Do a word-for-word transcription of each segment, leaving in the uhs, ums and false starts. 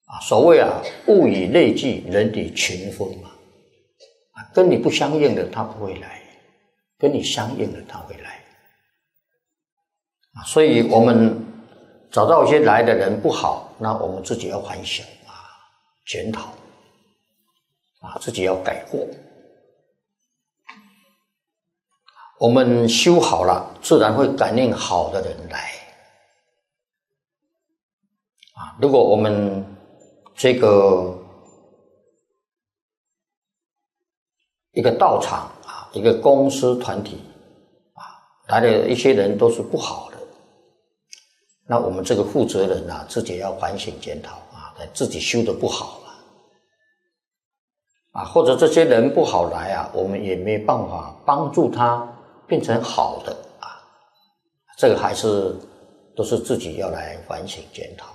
啊，所谓啊，物以类聚，人以群分嘛。啊，跟你不相应的他不会来，跟你相应的他会来。啊，所以我们找到一些来的人不好，那我们自己要反省啊，检讨啊，自己要改过。我们修好了，自然会感应好的人来。啊，如果我们这个一个道场啊，一个公司团体啊，来的一些人都是不好的，那我们这个负责人啊，自己要反省检讨啊，自己修的不好了啊，或者这些人不好来啊，我们也没办法帮助他变成好的啊，这个还是都是自己要来反省检讨。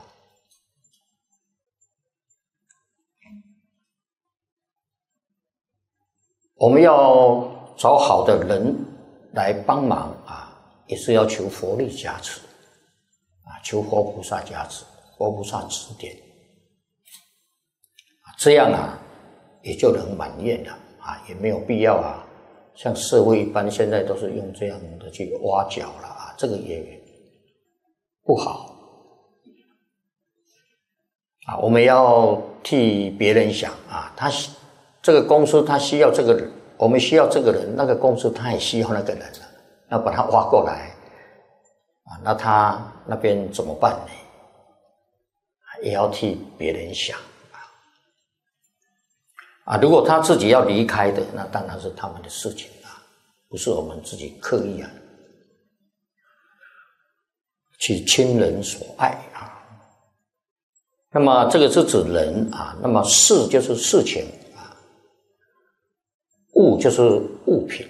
我们要找好的人来帮忙啊，也是要求佛力加持啊，求佛菩萨加持，佛菩萨指点，这样啊也就能满愿了啊，也没有必要啊，像社会一般现在都是用这样的去挖角了啊，这个也不好啊。我们要替别人想啊，他这个公司他需要这个人，我们需要这个人，那个公司他也需要那个人了，那把他挖过来啊，那他那边怎么办呢？也要替别人想啊。啊，如果他自己要离开的，那当然是他们的事情啊，不是我们自己刻意啊去亲人所爱啊。那么这个是指人啊，那么事就是事情啊，物就是物品。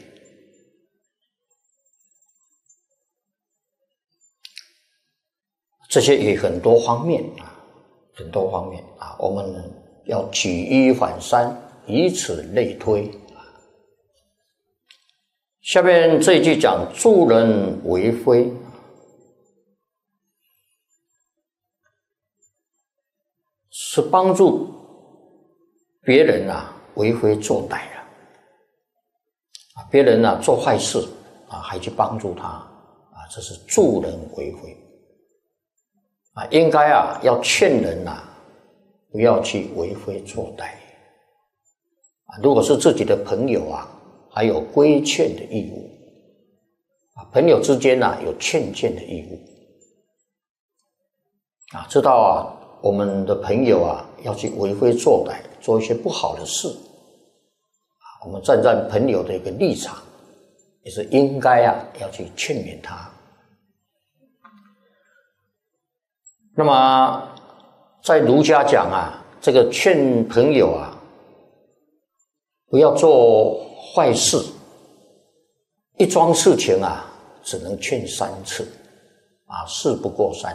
这些也很多方面啊，很多方面啊，我们要举一反三，以此类推啊。下面这一句讲助人为非，是帮助别人啊为非作歹啊，啊别人啊做坏事啊还去帮助他啊，这是助人为非啊，应该啊要劝人啊不要去为非作歹啊，如果是自己的朋友啊，还有规劝的义务啊，朋友之间啊有劝谏的义务啊，知道啊我们的朋友啊要去为非作歹，做一些不好的事啊，我们站在朋友的一个立场，也是应该啊要去劝勉他。那么在儒家讲啊，这个劝朋友啊不要做坏事，一桩事情啊只能劝三次啊，事不过三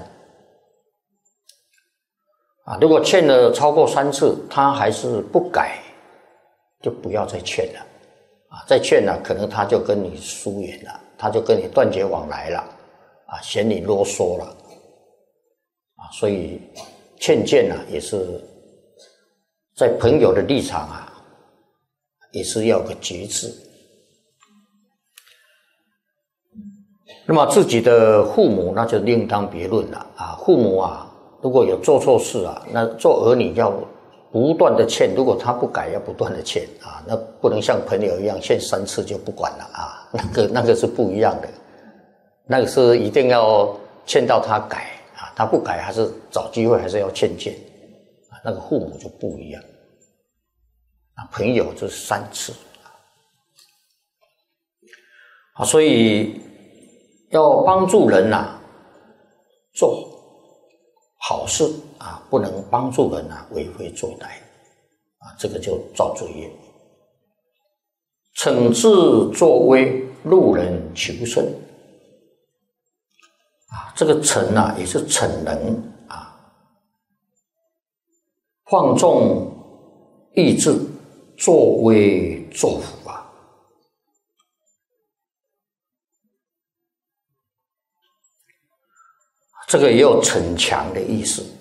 啊，如果劝了超过三次，他还是不改，就不要再劝了啊！再劝了，可能他就跟你疏远了，他就跟你断绝往来了啊，嫌你啰嗦了啊！所以劝谏啊，也是在朋友的立场啊，也是要有个节制。那么自己的父母那就另当别论了啊！父母啊。如果有做错事啊，那做儿女要不断的劝，如果他不改要不断的劝啊，那不能像朋友一样劝三次就不管了啊，那个那个是不一样的，那个是一定要劝到他改啊，他不改还是找机会还是要劝谏啊，那个父母就不一样啊，朋友就是三次啊，所以要帮助人啊做好事啊，不能帮助人啊为非作歹啊，这个就造罪业。惩治作威，路人求生啊，这个惩啊也是逞能啊，放纵意志，作威作福啊。这个也有逞强的意思